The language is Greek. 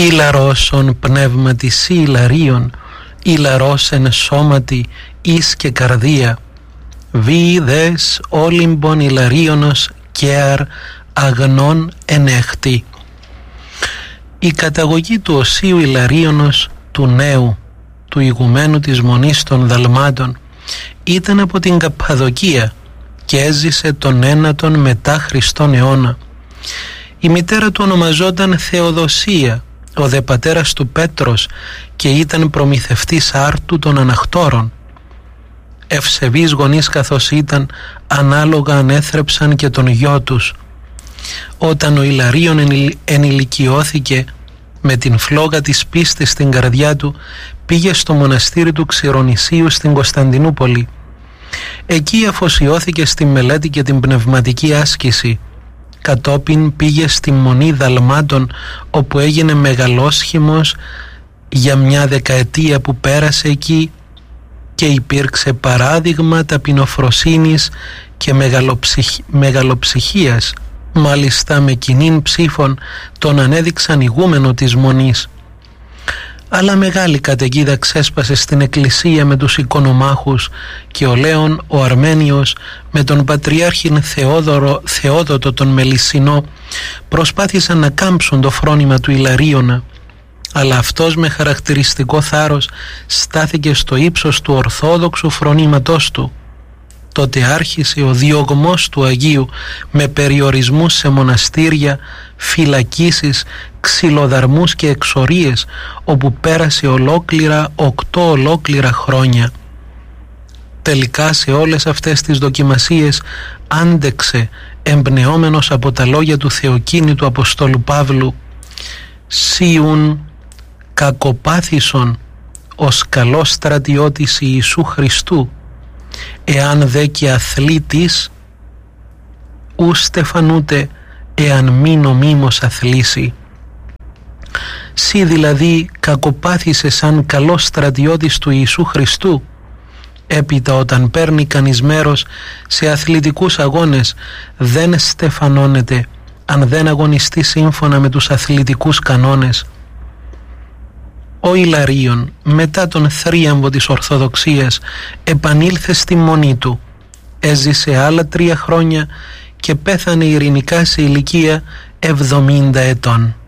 Ήλαρόσον πνεύματι σύ Ιλαρίων, ήλαρος εν σώματι εις και καρδία, βι δες όλυμπον Ιλαρίωνος κέαρ αγνών ενέχτη. Η καταγωγή του Οσίου Ιλαρίωνος, του νέου, του ηγουμένου της Μονής των Δαλμάτων, ήταν από την Καππαδοκία και έζησε τον 9ο μετά Χριστόν αιώνα. Η μητέρα του ονομαζόταν Θεοδοσία, ο δε πατέρας του Πέτρος, και ήταν προμηθευτής άρτου των αναχτώρων. Ευσεβείς γονείς καθώς ήταν, ανάλογα ανέθρεψαν και τον γιο τους. Όταν ο Ιλαρίων ενηλικιώθηκε, με την φλόγα της πίστης στην καρδιά του, πήγε στο μοναστήρι του Ξηρονησίου στην Κωνσταντινούπολη. Εκεί αφοσιώθηκε στη μελέτη και την πνευματική άσκηση. Κατόπιν πήγε στη Μονή Δαλμάτων, όπου έγινε μεγαλόσχημος για μια δεκαετία που πέρασε και υπήρξε παράδειγμα ταπεινοφροσύνης και μεγαλοψυχίας. Μάλιστα με κοινήν ψήφων τον ανέδειξαν ηγούμενο της Μονής. Αλλά μεγάλη καταιγίδα ξέσπασε στην εκκλησία με τους οικονομάχους και ο Λέων ο Αρμένιος με τον Πατριάρχην Θεόδοτο τον Μελισσινό προσπάθησαν να κάμψουν το φρόνημα του Ιλαρίωνα, αλλά αυτός με χαρακτηριστικό θάρρος στάθηκε στο ύψος του ορθόδοξου φρονήματός του. Τότε άρχισε ο διωγμός του Αγίου με περιορισμούς σε μοναστήρια, φυλακίσεις, ξυλοδαρμούς και εξορίες, όπου πέρασε 8 ολόκληρα χρόνια. Τελικά σε όλες αυτές τις δοκιμασίες άντεξε, εμπνεόμενος από τα λόγια του Θεοκίνητου Αποστόλου Παύλου, «Σίουν κακοπάθησον ως καλός στρατιώτης Ιησού Χριστού, εάν δε και αθλήτης, ου στεφανούτε εάν μη νομίμως αθλήσει». Σύ δηλαδή κακοπάθησε σαν καλός στρατιώτης του Ιησού Χριστού. Έπειτα όταν παίρνει κανείς μέρος σε αθλητικούς αγώνες, δεν στεφανώνεται αν δεν αγωνιστεί σύμφωνα με τους αθλητικούς κανόνες. Ο Ιλαρίων μετά τον θρίαμβο της Ορθοδοξίας επανήλθε στη Μονή του. Έζησε άλλα 3 χρόνια και πέθανε ειρηνικά σε ηλικία 70 ετών.